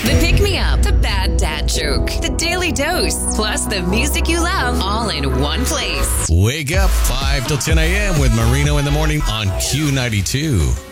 The Pick Me Up, the Bad Dad Joke, the Daily Dose, plus the music you love, all in one place. Wake up 5 till 10 a.m. with Marino in the morning on Q92.